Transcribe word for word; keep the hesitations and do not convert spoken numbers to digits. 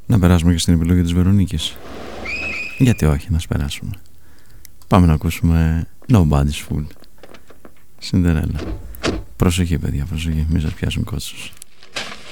Να περάσουμε και στην επιλογή της Βερονίκης. Γιατί όχι, να περάσουμε. Πάμε να ακούσουμε Nobody's Fool, Cinderella. Προσοχή παιδιά, προσοχή, μην σας πιάσουν κότσους.